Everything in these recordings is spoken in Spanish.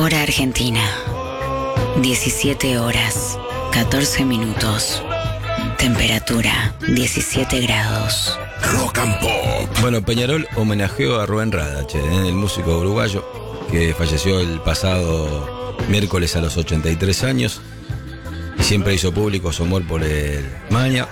Hora Argentina. 17 horas, 14 minutos. Temperatura, 17 grados. Rock and Pop. Bueno, Peñarol homenajeó a Rubén Rada, el músico uruguayo que falleció el pasado miércoles a los 83 años y siempre hizo público su amor por el Maña.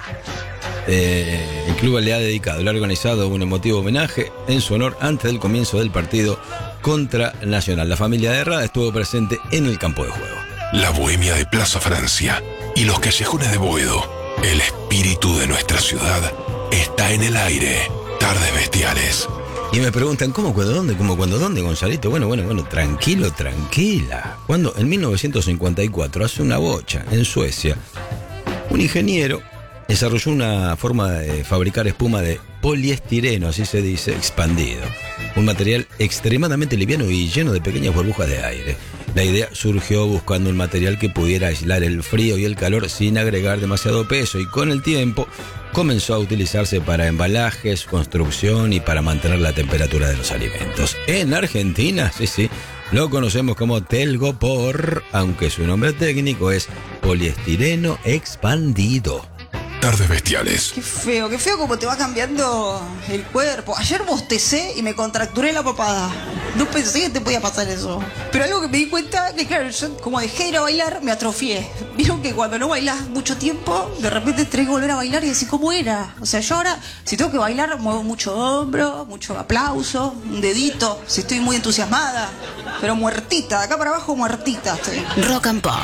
El club le ha dedicado, le ha organizado un emotivo homenaje en su honor antes del comienzo del partido contra Nacional. La familia de Rada estuvo presente en el campo de juego. La bohemia de Plaza Francia y los callejones de Boedo. El espíritu de nuestra ciudad está en el aire. Tardes bestiales. Y me preguntan, ¿cómo, cuándo, dónde? ¿Cómo, cuándo, dónde, Gonzalito? Bueno, tranquilo, tranquila. Cuando en 1954, hace una bocha, en Suecia, un ingeniero desarrolló una forma de fabricar espuma de poliestireno, así se dice, expandido. Un material extremadamente liviano y lleno de pequeñas burbujas de aire. La idea surgió buscando un material que pudiera aislar el frío y el calor sin agregar demasiado peso, y con el tiempo comenzó a utilizarse para embalajes, construcción y para mantener la temperatura de los alimentos. En Argentina, sí, lo conocemos como telgopor, aunque su nombre técnico es poliestireno expandido. Tardes bestiales. Qué feo como te va cambiando el cuerpo. Ayer bostecé y me contracturé la papada. No pensé que te podía pasar eso. Pero algo que me di cuenta, que claro, yo como dejé de ir a bailar, me atrofié. Vieron que cuando no bailás mucho tiempo, de repente tenés que volver a bailar y decir cómo era. O sea, yo ahora, si tengo que bailar, muevo mucho hombro, mucho aplauso, un dedito, si estoy muy entusiasmada. Pero muertita, de acá para abajo muertita estoy. Rock and Pop.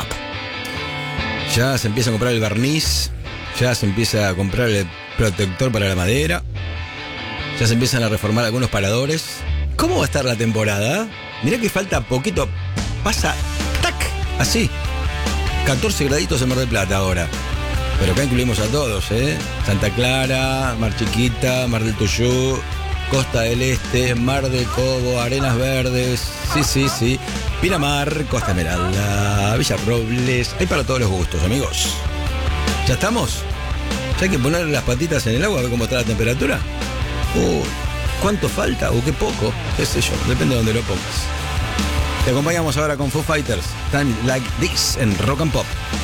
Ya se empieza a comprar el barniz. Ya se empieza a comprar el protector para la madera. Ya se empiezan a reformar algunos paradores. ¿Cómo va a estar la temporada? Mirá que falta poquito. Pasa, ¡tac! Así. 14 graditos en Mar del Plata ahora. Pero acá incluimos a todos, Santa Clara, Mar Chiquita, Mar del Tuyú, Costa del Este, Mar del Cobo, Arenas Verdes. Sí. Pinamar, Costa Esmeralda, Villa Robles. Hay para todos los gustos, amigos. ¿Ya estamos? ¿Ya hay que poner las patitas en el agua a ver cómo está la temperatura? ¿Cuánto falta? ¿O qué poco? Qué sé yo, depende de dónde lo pongas. Te acompañamos ahora con Foo Fighters, Time Like This en Rock and Pop.